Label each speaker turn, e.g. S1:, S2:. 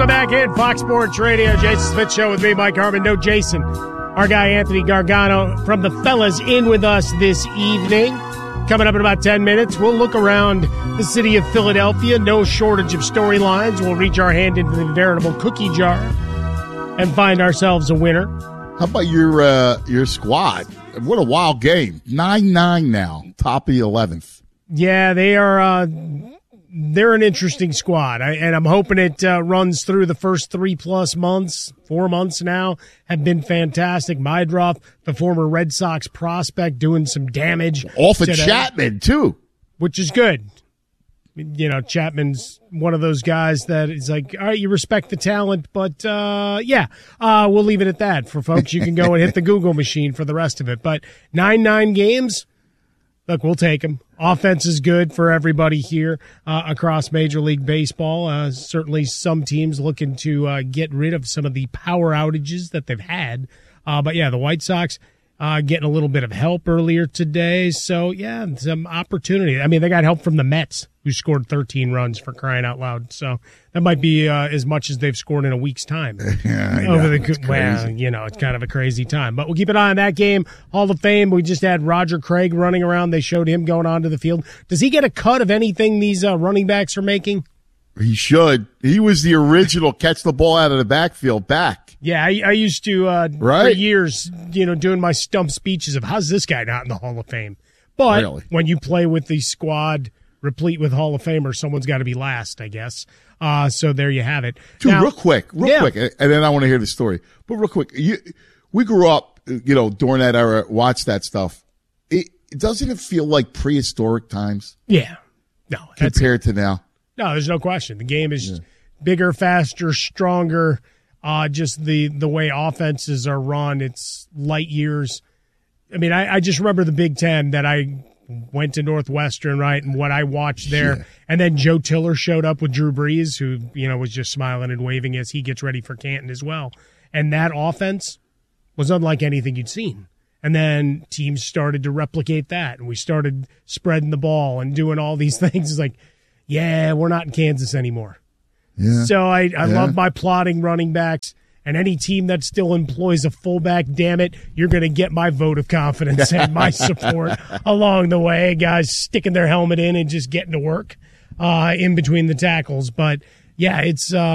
S1: Coming back in, Fox Sports Radio, Jason Smith Show with me, Mike Harmon. No Jason. Our guy Anthony Gargano from the Fellas in with us this evening. Coming up in about 10 minutes, we'll look around the city of Philadelphia. No shortage of storylines. We'll reach our hand into the veritable cookie jar and find ourselves a winner.
S2: How about your squad? What a wild game. 9-9 now, top of the 11th.
S1: Yeah, they are. They're an interesting squad, and I'm hoping it runs through the first 3+ months. 4 months now have been fantastic. Mydroff, the former Red Sox prospect, doing some damage.
S2: Off of Chapman, too.
S1: Which is good. You know, Chapman's one of those guys that is like, all right, you respect the talent, but we'll leave it at that. For folks, you can go and hit the Google machine for the rest of it. But 9-9 games, look, we'll take them. Offense is good for everybody here across Major League Baseball. Certainly some teams looking to get rid of some of the power outages that they've had. But, yeah, the White Sox getting a little bit of help earlier today. So, yeah, some opportunity. I mean, they got help from the Mets, who scored 13 runs, for crying out loud. So that might be as much as they've scored in a week's time. Well, you know, it's kind of a crazy time. But we'll keep an eye on that game. Hall of Fame, we just had Roger Craig running around. They showed him going onto the field. Does he get a cut of anything these running backs are making?
S2: He should. He was the original catch the ball out of the backfield back.
S1: Yeah, I used to, for years, you know, doing my stump speeches of how's this guy not in the Hall of Fame. But when you play with the squad replete with Hall of Famers, someone's got to be last, I guess. So there you have it.
S2: Dude, real quick, and then I want to hear the story. But real quick, we grew up, you know, during that era, watched that stuff. Doesn't it feel like prehistoric times?
S1: Yeah. No.
S2: Compared to now?
S1: No, there's no question. The game is bigger, faster, stronger. Just the way offenses are run, it's light years. I mean, I just remember the Big Ten that I went to Northwestern, right, and what I watched there. Yeah. And then Joe Tiller showed up with Drew Brees, who, you know, was just smiling and waving as he gets ready for Canton as well. And that offense was unlike anything you'd seen. And then teams started to replicate that, and we started spreading the ball and doing all these things. It's like, yeah, we're not in Kansas anymore. Yeah. So I love my plotting running backs, and any team that still employs a fullback, damn it, you're going to get my vote of confidence and my support along the way. Guys sticking their helmet in and just getting to work in between the tackles. But, yeah, it's